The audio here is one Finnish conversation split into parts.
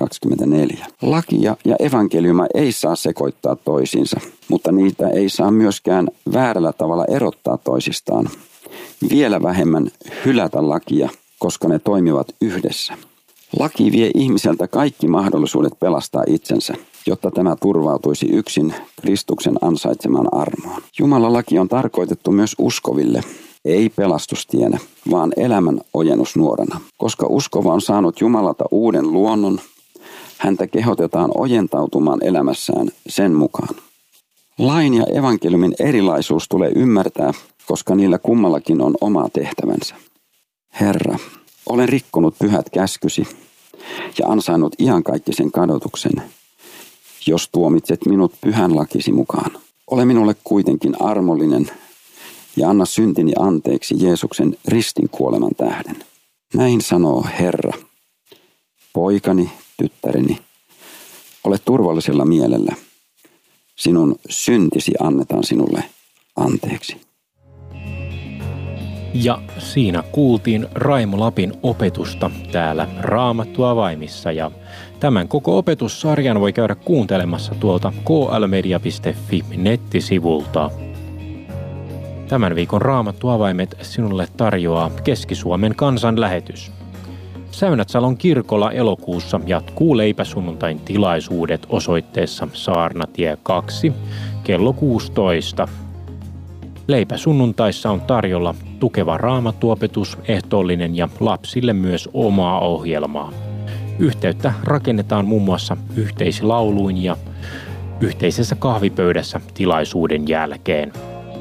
24. Lakia ja evankeliuma ei saa sekoittaa toisiinsa, mutta niitä ei saa myöskään väärällä tavalla erottaa toisistaan. Vielä vähemmän hylätä lakia, koska ne toimivat yhdessä. Laki vie ihmiseltä kaikki mahdollisuudet pelastaa itsensä, jotta tämä turvautuisi yksin Kristuksen ansaitsemaan armoon. Jumalan laki on tarkoitettu myös uskoville, ei pelastustienä, vaan elämän ojennusnuorana. Koska uskova on saanut Jumalalta uuden luonnon, häntä kehotetaan ojentautumaan elämässään sen mukaan. Lain ja evankeliumin erilaisuus tulee ymmärtää, koska niillä kummallakin on oma tehtävänsä. Herra, olen rikkonut pyhät käskysi ja ansainnut iankaikkisen kadotuksen, jos tuomitset minut pyhän lakisi mukaan. Ole minulle kuitenkin armollinen ja anna syntini anteeksi Jeesuksen ristin kuoleman tähden. Näin sanoo Herra, poikani, tyttäreni, ole turvallisella mielellä. Sinun syntisi annetaan sinulle anteeksi. Ja siinä kuultiin Raimo Lapin opetusta täällä Raamattu avaimissa, ja tämän koko opetussarjan voi käydä kuuntelemassa tuolta klmedia.fi nettisivulta. Tämän viikon Raamattu avaimet sinulle tarjoaa Keski-Suomen kansanlähetys. Säynätsalon kirkolla elokuussa jatkuu leipäsunnuntain tilaisuudet osoitteessa Saarnatie 2 kello 16. Leipäsunnuntaissa on tarjolla tukeva raamattuopetus, ehtoollinen ja lapsille myös omaa ohjelmaa. Yhteyttä rakennetaan muun muassa yhteislauluin ja yhteisessä kahvipöydässä tilaisuuden jälkeen.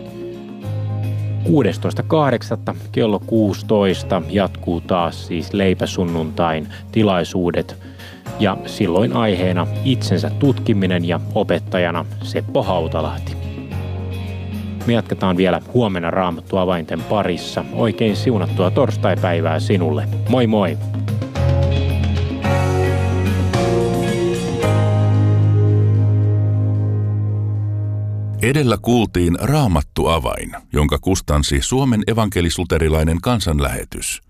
16.8. kello 16 jatkuu taas siis leipäsunnuntain tilaisuudet ja silloin aiheena itsensä tutkiminen ja opettajana Seppo Hautalahti. Me jatketaan vielä huomenna Raamattu avainten parissa. Oikein siunattua torstaipäivää sinulle. Moi moi! Edellä kuultiin Raamattu avain, jonka kustansi Suomen evankelis-luterilainen kansanlähetys.